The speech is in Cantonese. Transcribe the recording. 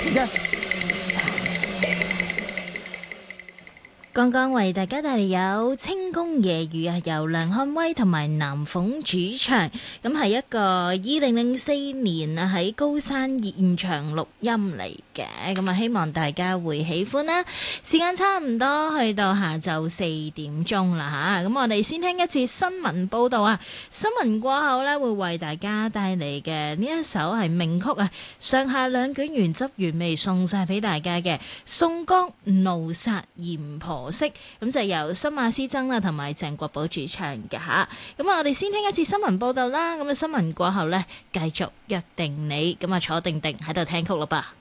剛剛為大家帶嚟有清宮夜雨啊，由梁漢威同埋南鳳主唱，咁係一個2004年啊喺高山現場錄音嚟嘅，咁啊希望大家會喜歡啦。時間差唔多去到下晝4點鐘啦吓，咁我哋先聽一次新聞報道啊。新聞過後呢，會為大家帶嚟嘅呢一首係名曲啊，上下兩卷原汁原味送晒俾大家嘅《宋江怒殺閻婆惜》，咁就由新馬師曾啦同埋鄭國寶主唱嘅吓。咁我哋先聽一次新聞報道啦。咁啊新聞過後呢，繼續約定你，咁啊坐定定喺度聽曲啦吧。